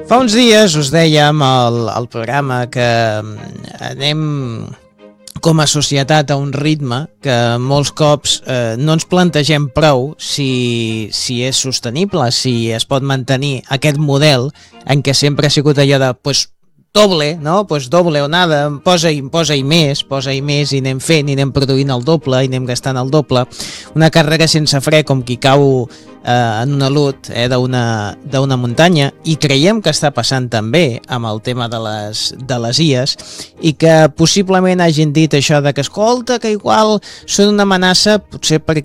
Fa uns dies us dèiem al programa que anem com a societat a un ritme que molts cops no ens plantegem prou si és sostenible, si es pot mantenir aquest model en què sempre ha sigut allò de doble, no? Doble o nada, posa i més i anem fent i anem produint el doble i anem gastant el doble. Una càrrega sense fre com qui cau en un alut d'una muntanya, i creiem que està passant també amb el tema de les IAs, i que possiblement hagin dit això de que escolta, que igual són una amenaça, potser